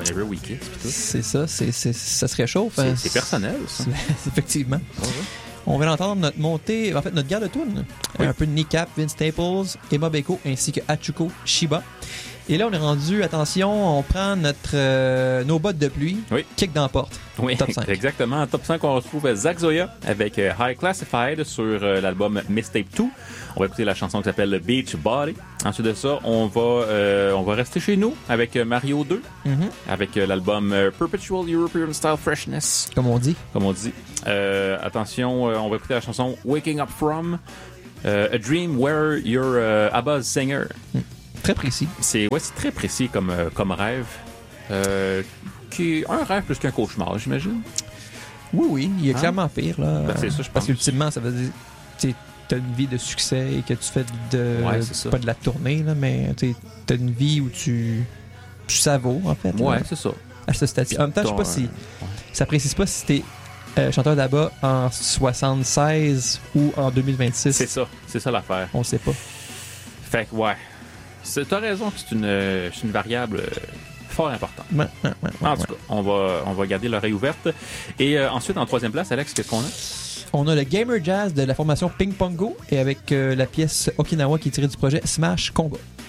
Forever We Kiss. C'est ça, ça se réchauffe. C'est personnel, ça. Effectivement. On va l'entendre notre montée, en fait notre garde de tune. Oui. Un peu de Kneecap, Vince Staples, Emma Beko ainsi que Hachuko Shiba. Et là, on est rendu, attention, on prend nos bottes de pluie, kick dans la porte. Oui, top 5. Exactement. En top 5, on retrouve Zach Zoya avec High Classified sur l'album Mistape 2. On va écouter la chanson qui s'appelle Beach Body. Ensuite de ça, on va rester chez nous avec Mario 2, avec l'album Perpetual European Style Freshness. Comme on dit. Attention, on va écouter la chanson Waking Up From, A Dream Where You're Abba's Singer. Très précis. C'est très précis comme rêve. Qui est un rêve plus qu'un cauchemar, j'imagine. Oui, il y a clairement pire. Là, c'est ça, je pense. Parce qu'ultimement, ça veut dire que tu as une vie de succès et que tu fais pas de la tournée, là, mais tu as une vie où tu savoures, en fait. Ouais, là, c'est ça. À ce stade. En même temps, je sais pas si ça précise pas si t'es chanteur d'ABBA en 76 ou en 2026. C'est ça l'affaire. On sait pas. Fait que, t'as raison que c'est une variable fort importante. En tout cas, on va garder l'oreille ouverte. Et ensuite, en troisième place, Alex, qu'est-ce qu'on a? On a le Gamer Jazz de la formation Ping Pongo et avec la pièce Okinawa qui est tirée du projet Smash Combat.